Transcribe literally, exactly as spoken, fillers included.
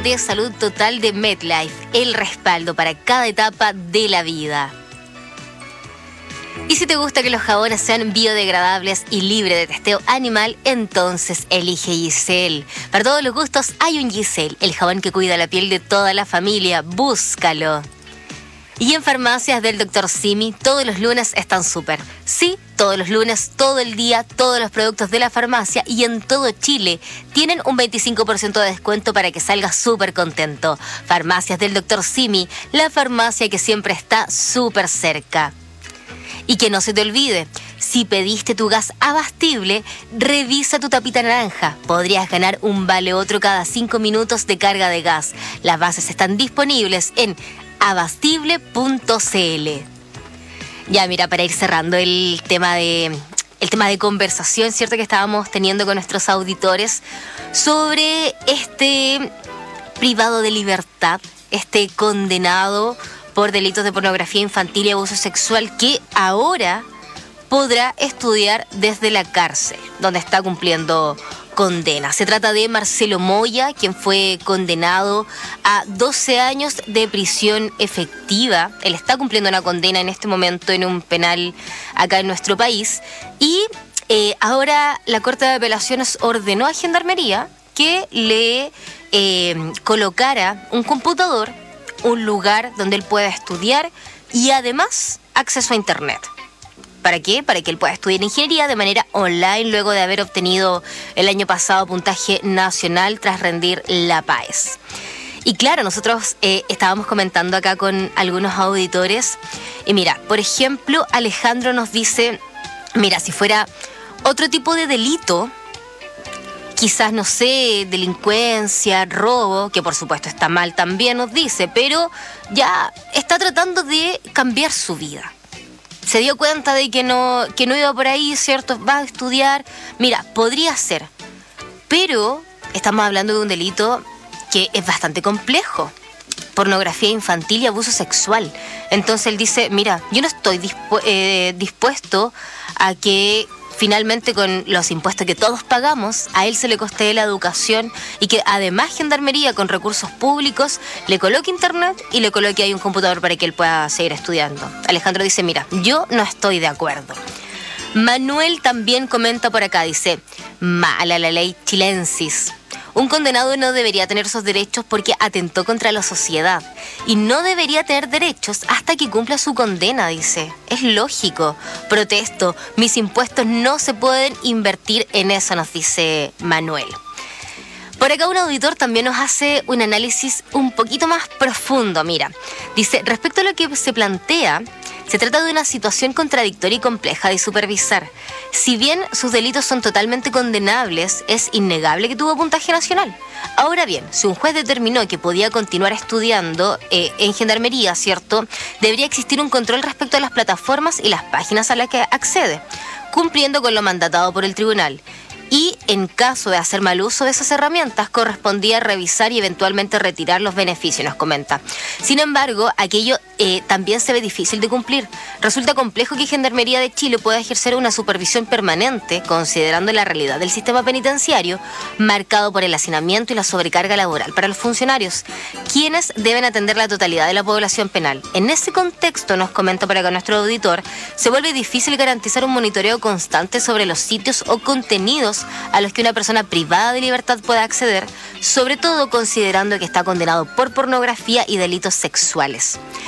de salud total de MedLife, el respaldo para cada etapa de la vida. Y si te gusta que los jabones sean biodegradables y libres de testeo animal, entonces elige Giselle. Para todos los gustos hay un Giselle, el jabón que cuida la piel de toda la familia. Búscalo. Y en farmacias del doctor Simi, todos los lunes están súper. Sí, todos los lunes, todo el día, todos los productos de la farmacia y en todo Chile tienen un veinticinco por ciento de descuento para que salgas súper contento. Farmacias del doctor Simi, la farmacia que siempre está súper cerca. Y que no se te olvide, si pediste tu gas abastible, revisa tu tapita naranja. Podrías ganar un vale otro cada cinco minutos de carga de gas. Las bases están disponibles en abastible punto c l. Ya, mira, para ir cerrando el tema de, el tema de conversación, ¿cierto?, que estábamos teniendo con nuestros auditores sobre este privado de libertad, este condenado por delitos de pornografía infantil y abuso sexual que ahora podrá estudiar desde la cárcel, donde está cumpliendo condena. Se trata de Marcelo Moya, quien fue condenado a doce años de prisión efectiva. Él está cumpliendo una condena en este momento en un penal acá en nuestro país. Y eh, ahora la Corte de Apelaciones ordenó a Gendarmería que le eh, colocara un computador, un lugar donde él pueda estudiar y además acceso a internet. ¿Para qué? Para que él pueda estudiar ingeniería de manera online luego de haber obtenido el año pasado puntaje nacional tras rendir la PAES. Y claro, nosotros eh, estábamos comentando acá con algunos auditores y mira, por ejemplo, Alejandro nos dice, mira, si fuera otro tipo de delito, quizás, no sé, delincuencia, robo, que por supuesto está mal también nos dice, pero ya está tratando de cambiar su vida. Se dio cuenta de que no, que no iba por ahí, ¿cierto? Va a estudiar. Mira, podría ser, pero estamos hablando de un delito que es bastante complejo. Pornografía infantil y abuso sexual. Entonces él dice, mira, yo no estoy dispu- eh, dispuesto a que finalmente con los impuestos que todos pagamos, a él se le costee la educación y que además Gendarmería con recursos públicos le coloque internet y le coloque ahí un computador para que él pueda seguir estudiando. Alejandro dice, mira, yo no estoy de acuerdo. Manuel también comenta por acá, dice, mala la ley chilensis. Un condenado no debería tener esos derechos porque atentó contra la sociedad y no debería tener derechos hasta que cumpla su condena, dice. Es lógico. Protesto. Mis impuestos no se pueden invertir en eso, nos dice Manuel. Por acá un auditor también nos hace un análisis un poquito más profundo. Mira, dice, respecto a lo que se plantea, se trata de una situación contradictoria y compleja de supervisar. Si bien sus delitos son totalmente condenables, es innegable que tuvo puntaje nacional. Ahora bien, si un juez determinó que podía continuar estudiando eh, en Gendarmería, ¿cierto?, debería existir un control respecto a las plataformas y las páginas a las que accede, cumpliendo con lo mandatado por el tribunal. Y en caso de hacer mal uso de esas herramientas, correspondía revisar y eventualmente retirar los beneficios, nos comenta. Sin embargo, aquello eh, también se ve difícil de cumplir. Resulta complejo que Gendarmería de Chile pueda ejercer una supervisión permanente, considerando la realidad del sistema penitenciario, marcado por el hacinamiento y la sobrecarga laboral para los funcionarios, quienes deben atender la totalidad de la población penal. En ese contexto, nos comenta para acá nuestro auditor, se vuelve difícil garantizar un monitoreo constante sobre los sitios o contenidos a los que una persona privada de libertad pueda acceder, sobre todo considerando que está condenado por pornografía y delitos sexuales.